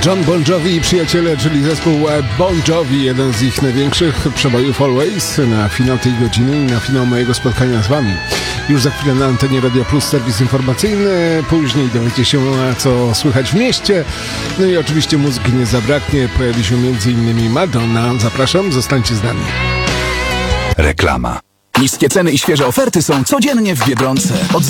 John Bon Jovi i przyjaciele, czyli zespół Bon Jovi, jeden z ich największych przebojów Always, na finał tej godziny i na finał mojego spotkania z wami. Już za chwilę na antenie Radio Plus serwis informacyjny, później dowiecie się, co słychać w mieście, no i oczywiście muzyki nie zabraknie, pojawi się m.in. Madonna. Zapraszam, zostańcie z nami. Reklama. Niskie ceny i świeże oferty są codziennie w Biedronce.